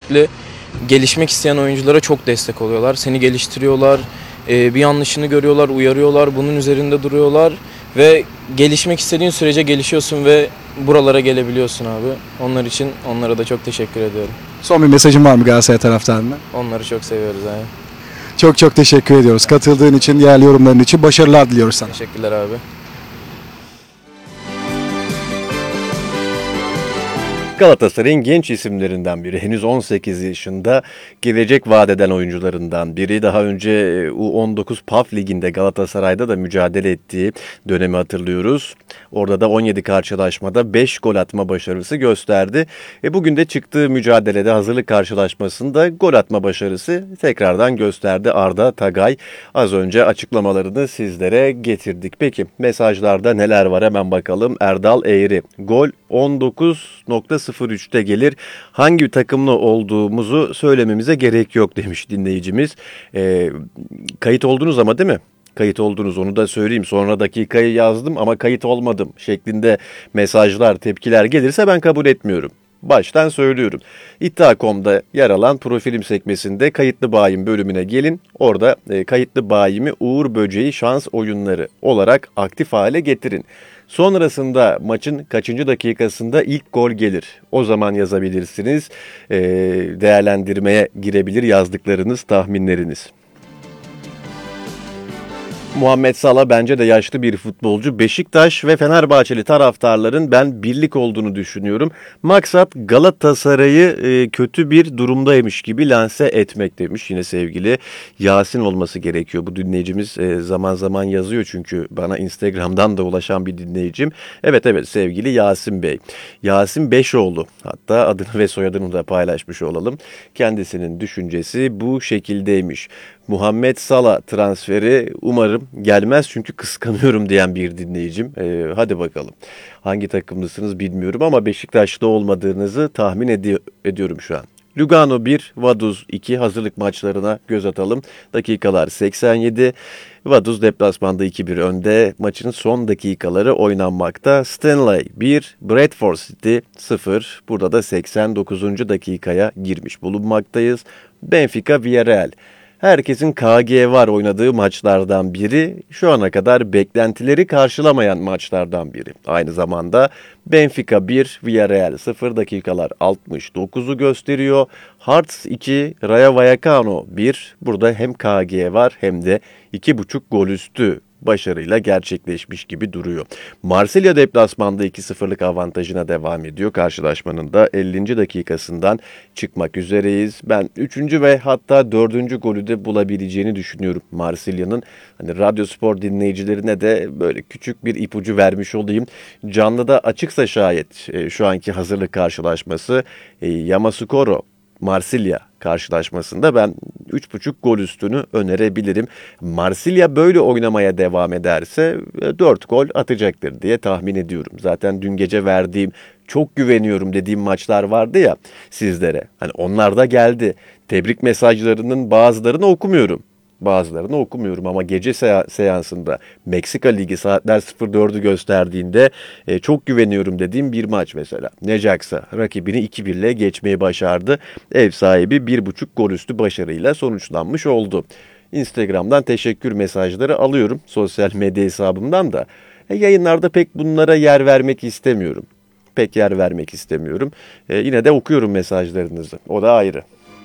sürekli gelişmek isteyen oyunculara çok destek oluyorlar. Seni geliştiriyorlar, bir yanlışını görüyorlar, uyarıyorlar, bunun üzerinde duruyorlar ve gelişmek istediğin sürece gelişiyorsun ve buralara gelebiliyorsun abi. Onlar için onlara da çok teşekkür ediyorum. Son bir mesajın var mı Galatasaray taraftarına? Onları çok seviyoruz abi. Çok çok teşekkür ediyoruz. Katıldığın için, diğer yorumların için başarılar diliyoruz sana. Teşekkürler abi. Galatasaray'ın genç isimlerinden biri. Henüz 18 yaşında, gelecek vaat eden oyuncularından biri. Daha önce U19 PAF Ligi'nde Galatasaray'da da mücadele ettiği dönemi hatırlıyoruz. Orada da 17 karşılaşmada 5 gol atma başarısı gösterdi. Bugün de çıktığı mücadelede hazırlık karşılaşmasında gol atma başarısı tekrardan gösterdi Arda Tagay. Az önce açıklamalarını sizlere getirdik. Peki mesajlarda neler var hemen bakalım. Erdal Eğri, gol 19.03'te gelir. Hangi takımlı olduğumuzu söylememize gerek yok demiş dinleyicimiz. Kayıt oldunuz ama değil mi? Kayıt oldunuz, onu da söyleyeyim. Sonra dakikayı yazdım ama kayıt olmadım şeklinde mesajlar, tepkiler gelirse ben kabul etmiyorum. Baştan söylüyorum. İddia.com'da yer alan profilim sekmesinde kayıtlı bayim bölümüne gelin. Orada kayıtlı bayimi Uğur Böceği şans oyunları olarak aktif hale getirin. Sonrasında maçın kaçıncı dakikasında ilk gol gelir? O zaman yazabilirsiniz. Değerlendirmeye girebilir yazdıklarınız, tahminleriniz. Muhammed Salah bence de yaşlı bir futbolcu. Beşiktaş ve Fenerbahçeli taraftarların ben birlik olduğunu düşünüyorum. Maksat Galatasaray'ı kötü bir durumdaymış gibi lanse etmek demiş. Yine sevgili Yasin olması gerekiyor. Bu dinleyicimiz zaman zaman yazıyor çünkü bana Instagram'dan da ulaşan bir dinleyicim. Evet sevgili Yasin Bey. Yasin Beşoğlu, hatta adını ve soyadını da paylaşmış olalım. Kendisinin düşüncesi bu şekildeymiş. Muhammed Salah transferi umarım gelmez çünkü kıskanıyorum diyen bir dinleyicim. Hadi bakalım. Hangi takımlısınız bilmiyorum ama Beşiktaş'ta olmadığınızı tahmin ediyorum şu an. Lugano 1, Vaduz 2 hazırlık maçlarına göz atalım. Dakikalar 87. Vaduz deplasmanda 2-1 önde. Maçın son dakikaları oynanmakta. Stanley 1, Bradford City 0. Burada da 89. dakikaya girmiş bulunmaktayız. Benfica Villarreal. Herkesin KG var oynadığı maçlardan biri, şu ana kadar beklentileri karşılamayan maçlardan biri. Aynı zamanda Benfica 1, Villarreal 0 dakikalar 69'u gösteriyor. Hearts 2, Rayo Vallecano 1. Burada hem KG var hem de 2,5 gol üstü başarıyla gerçekleşmiş gibi duruyor. Marsilya deplasmanda 2-0'lık avantajına devam ediyor. Karşılaşmanın da 50. dakikasından çıkmak üzereyiz. Ben 3. ve hatta 4. golü de bulabileceğini düşünüyorum Marsilya'nın. Hani Radyospor dinleyicilerine de böyle küçük bir ipucu vermiş olayım. Canlıda açıksa şayet şu anki hazırlık karşılaşması Yamoussoukro Marsilya karşılaşmasında ben 3,5 gol üstünü önerebilirim. Marsilya böyle oynamaya devam ederse 4 gol atacaktır diye tahmin ediyorum. Zaten dün gece verdiğim, çok güveniyorum dediğim maçlar vardı ya sizlere. Hani onlar da geldi. Tebrik mesajlarının bazılarını okumuyorum. Bazılarını okumuyorum ama gece seansında Meksika Ligi saatler 04'ü gösterdiğinde çok güveniyorum dediğim bir maç mesela. Necaxa rakibini 2-1 ile geçmeyi başardı. Ev sahibi 1,5 gol üstü başarıyla sonuçlanmış oldu. Instagram'dan teşekkür mesajları alıyorum, sosyal medya hesabımdan da. Yayınlarda pek bunlara yer vermek istemiyorum. Yine de okuyorum mesajlarınızı. O da ayrı.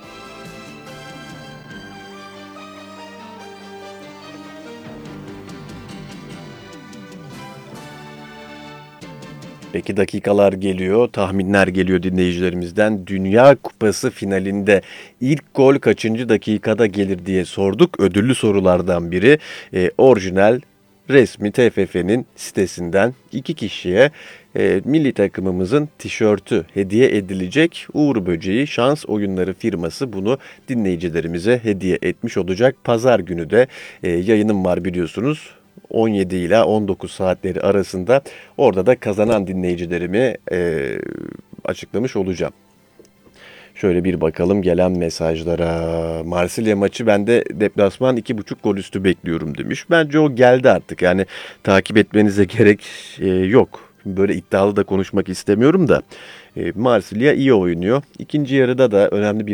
Peki dakikalar geliyor, tahminler geliyor dinleyicilerimizden. Dünya Kupası finalinde ilk gol kaçıncı dakikada gelir diye sorduk. Ödüllü sorulardan biri. Orijinal resmi TFF'nin sitesinden 2 kişiye milli takımımızın tişörtü hediye edilecek. Uğur Böceği Şans Oyunları firması bunu dinleyicilerimize hediye etmiş olacak. Pazar günü de yayınım var biliyorsunuz. 17 ile 19 saatleri arasında orada da kazanan dinleyicilerimi açıklamış olacağım. Şöyle bir bakalım gelen mesajlara. Marsilya maçı bende deplasman 2,5 gol üstü bekliyorum demiş. Bence o geldi artık. Yani takip etmenize gerek yok. Böyle iddialı da konuşmak istemiyorum da. Marsilya iyi oynuyor. İkinci yarıda da önemli bir